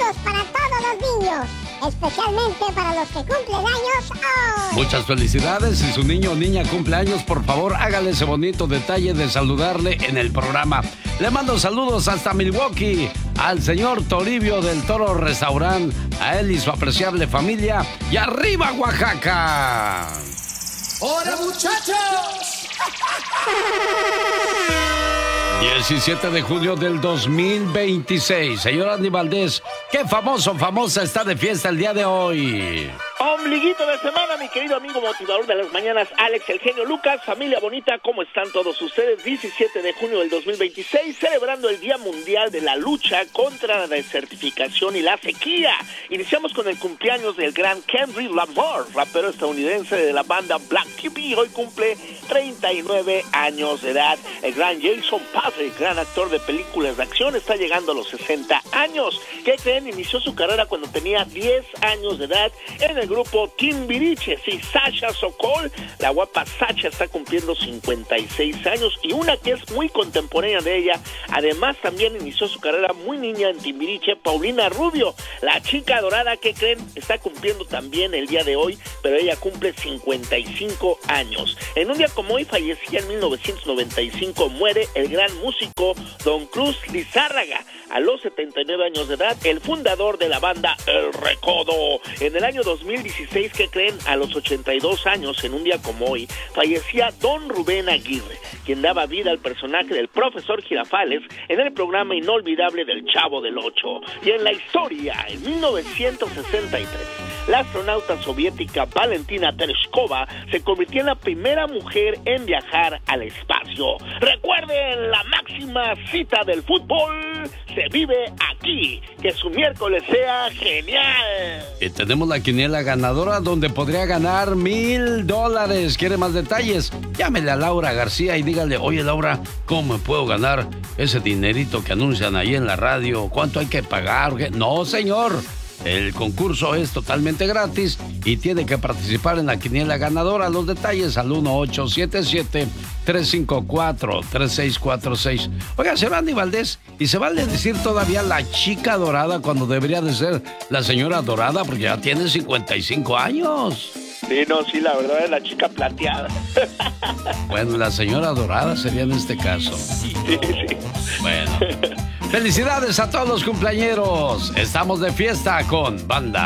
saludos para todos los niños, especialmente para los que cumplen años hoy. Muchas felicidades. Si su niño o niña cumple años, por favor, hágale ese bonito detalle de saludarle en el programa. Le mando saludos hasta Milwaukee al señor Toribio del Toro Restaurant, a él y su apreciable familia. ¡Y arriba, Oaxaca! ¡Hola, muchachos! 17 de julio del 2026. Señor Andy Valdés, ¿qué famosa está de fiesta el día de hoy? Ombliguito de semana, mi querido amigo motivador de las mañanas, Alex, el genio Lucas. Familia bonita, ¿cómo están todos ustedes? 17 de junio del 2026, celebrando el Día Mundial de la Lucha contra la Desertificación y la Sequía. Iniciamos con el cumpleaños del gran Kendrick Lamar, rapero estadounidense de la banda Black Keys. Hoy cumple 39 años de edad. El gran Jason Patric, gran actor de películas de acción, está llegando a los 60 años. ¿Qué creen? Inició su carrera cuando tenía 10 años de edad en el grupo Timbiriche. Sí, Sasha Sokol, la guapa Sasha, está cumpliendo 56 años, y una que es muy contemporánea de ella, además también inició su carrera muy niña en Timbiriche, Paulina Rubio, la chica dorada. ¿Qué creen? Está cumpliendo también el día de hoy, pero ella cumple 55 años. En un día como hoy fallecía en 1995, muere el gran músico Don Cruz Lizárraga, a los 79 años de edad, el fundador de la banda El Recodo. En el año 2016, ¿qué creen? A los 82 años, en un día como hoy, fallecía Don Rubén Aguirre, quien daba vida al personaje del profesor Girafales en el programa inolvidable del Chavo del Ocho. Y en la historia, en 1963, la astronauta soviética Valentina Tereshkova se convirtió en la primera mujer en viajar al espacio. Recuerden, la máxima cita del fútbol se vive aquí. Que su miércoles sea genial. Y tenemos la quiniela ganadora donde podría ganar $1,000. ¿Quiere más detalles? Llámele a Laura García y dígale: oye, Laura, ¿cómo me puedo ganar ese dinerito que anuncian ahí en la radio? ¿Cuánto hay que pagar? No, señor. El concurso es totalmente gratis y tiene que participar en la quiniela ganadora. Los detalles al 1877-354-3646. Oiga, señor Andy Valdés, ¿y se vale decir todavía la chica dorada cuando debería de ser la señora dorada? Porque ya tiene 55 años. Sí, no, sí, la verdad es la chica plateada. Bueno, la señora dorada sería en este caso. Sí. Bueno. Felicidades a todos los cumpleañeros. Estamos de fiesta con Banda